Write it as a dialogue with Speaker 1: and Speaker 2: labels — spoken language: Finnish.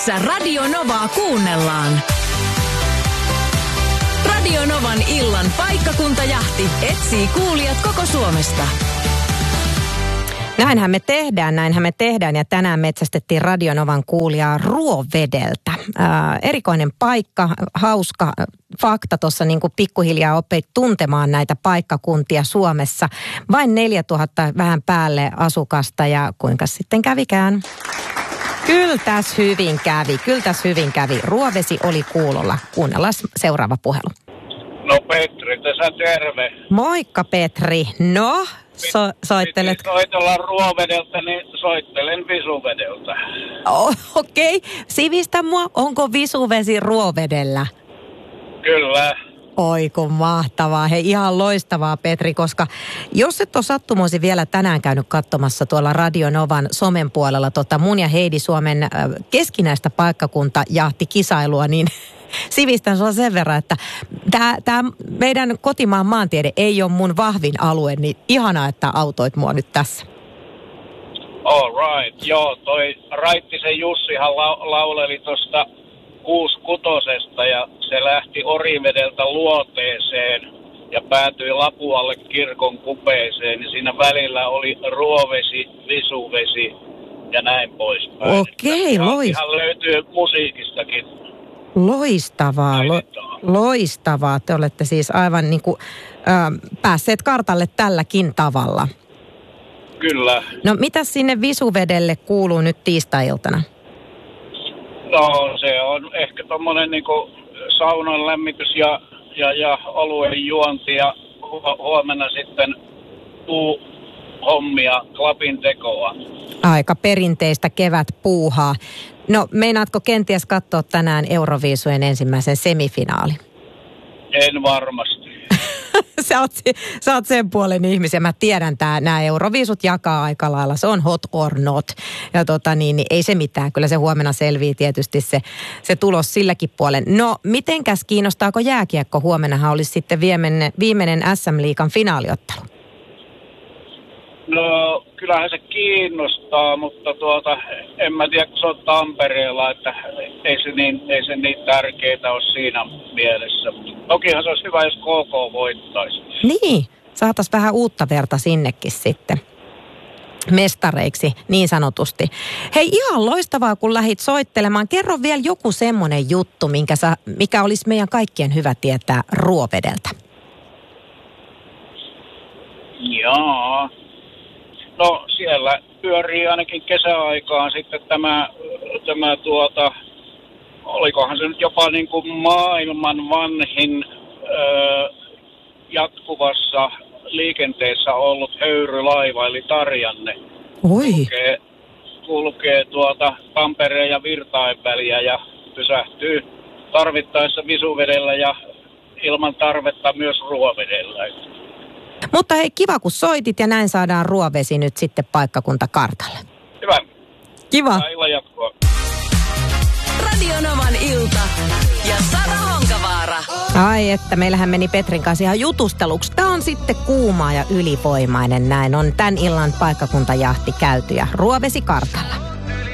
Speaker 1: missä Radio Novaa kuunnellaan. Radio Novan illan paikkakuntajahti etsii kuulijat koko Suomesta.
Speaker 2: Näinhän me tehdään ja tänään metsästettiin Radio Novan kuulijaa Ruovedeltä. Erikoinen paikka, hauska fakta tuossa niin kuin pikkuhiljaa opit tuntemaan näitä paikkakuntia Suomessa. Vain 4000 vähän päälle asukasta ja kuinka sitten kävikään? Kyllä tässä hyvin kävi. Ruovesi oli kuulolla. Kuunnellaan seuraava puhelu.
Speaker 3: No Petri, tässä terve.
Speaker 2: Moikka Petri. No, soittelet?
Speaker 3: Soitellaan Ruovedeltä, niin soittelen Visuvedeltä.
Speaker 2: Okei. Sivistä mua, onko Visuvesi Ruovedellä?
Speaker 3: Kyllä.
Speaker 2: Oi kun mahtavaa. Hei, ihan loistavaa Petri, koska jos et ole sattumoisin vielä tänään käynyt katsomassa tuolla Radio Novan somen puolella mun ja Heidi Suomen keskinäistä paikkakuntajahtikisailua, niin sivistän sua sen verran, että tämä meidän kotimaan maantiede ei ole mun vahvin alue, niin ihanaa, että autoit mua nyt tässä.
Speaker 3: All right. Joo, toi Raittisen Jussihan lauleli tuosta 66 ja se lähti Orivedeltä Luoteeseen ja päätyi Lapualle kirkon kupeeseen. Ja siinä välillä oli Ruovesi, Visuvesi ja näin poispäin.
Speaker 2: Okei,
Speaker 3: ihan löytyy musiikistakin.
Speaker 2: Loistavaa. Te olette siis aivan niin kuin päässeet kartalle tälläkin tavalla.
Speaker 3: Kyllä.
Speaker 2: No mitäs sinne Visuvedelle kuuluu nyt tiistai-iltana?
Speaker 3: No se on ehkä tommonen niinku saunan lämmitys ja oluen juonti ja huomenna sitten hommia, klapin tekoa.
Speaker 2: Aika perinteistä kevätpuuhaa. No meinaatko kenties katsoa tänään Euroviisujen ensimmäisen semifinaalin?
Speaker 3: En varmasti.
Speaker 2: Sä oot sen puolen ihmisiä. Mä tiedän, nämä Euroviisut jakaa aika lailla. Se on hot or not. Ja niin ei se mitään. Kyllä se huomenna selvii tietysti se tulos silläkin puolen. No, mitenkäs kiinnostaako jääkiekko? Huomennahan olisi sitten viimeinen SM-liigan finaaliottelu.
Speaker 3: No, kyllähän se kiinnostaa, mutta en mä tiedä, kun se on Tampereella, että ei se niin tärkeää ole siinä mielessä. Tokihan se olisi hyvä, jos KK voittaisi.
Speaker 2: Niin, saataisiin vähän uutta verta sinnekin sitten mestareiksi, niin sanotusti. Hei, ihan loistavaa, kun lähdit soittelemaan. Kerro vielä joku semmoinen juttu, mikä olisi meidän kaikkien hyvä tietää Ruovedeltä.
Speaker 3: Jaa. No siellä pyörii ainakin kesäaikaan sitten tämä olikohan se nyt jopa niin kuin maailman vanhin jatkuvassa liikenteessä ollut höyrylaiva, eli Tarjanne.
Speaker 2: Oi.
Speaker 3: Kulkee Tampereen ja Virtain väliä ja pysähtyy tarvittaessa Visuvedellä ja ilman tarvetta myös Ruovedellä.
Speaker 2: Mutta hei, kiva kun soitit ja näin saadaan Ruovesi nyt sitten paikkakuntakartalle.
Speaker 3: Hyvä.
Speaker 2: Kiva.
Speaker 3: Illan jatkoa.
Speaker 1: Radio Novan ilta ja Sara Honkavaara.
Speaker 2: Ai että, meillähän meni Petrin kanssa ihan jutusteluksi. Tämä on sitten kuuma ja ylivoimainen, näin on tämän illan paikkakuntajahti käyty ja Ruovesi kartalla.